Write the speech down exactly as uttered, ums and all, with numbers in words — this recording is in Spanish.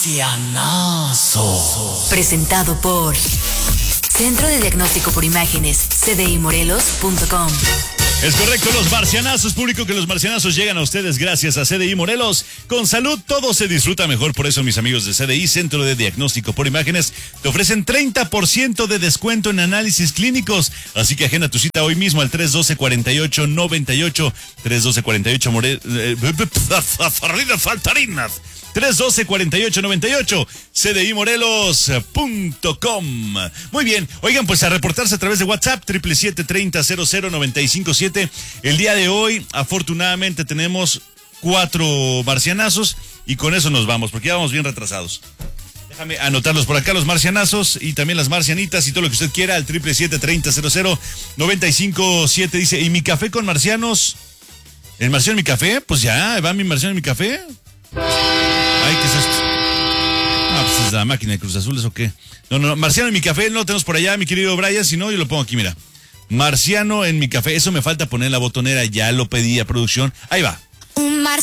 Marcianazo. Presentado por Centro de Diagnóstico por Imágenes, C D I Morelos punto com. Es correcto, los marcianazos, público, que los marcianazos llegan a ustedes gracias a C D I Morelos. Con salud todo se disfruta mejor, por eso mis amigos de C D I, Centro de Diagnóstico por Imágenes, te ofrecen treinta por ciento de descuento en análisis clínicos. Así que agenda tu cita hoy mismo al tres doce, cuarenta y ocho, noventa y ocho, tres doce, cuarenta y ocho, More... Eh, faltarinas. tres doce, cuarenta y ocho, noventa y ocho, C D I Morelos punto com. Muy bien, oigan, pues a reportarse a través de WhatsApp, siete siete siete, treinta, cero cero, noventa y cinco siete. El día de hoy, afortunadamente, tenemos cuatro marcianazos y con eso nos vamos, porque ya vamos bien retrasados. Déjame anotarlos por acá, los marcianazos y también las marcianitas y todo lo que usted quiera, al siete siete siete, treinta, cero cero, noventa y cinco siete. Dice, ¿y mi café con marcianos? ¿El marciano en mi café? Pues ya, va mi marciano en mi café. Ay, ¿qué es esto? Ah, pues es la máquina de Cruz Azules o qué. No, no, no, Marciano en mi café, no lo tenemos por allá, mi querido Brian, si no, yo lo pongo aquí, mira. Marciano en mi café, eso me falta poner en la botonera, ya lo pedí a producción. Ahí va. Un marciano.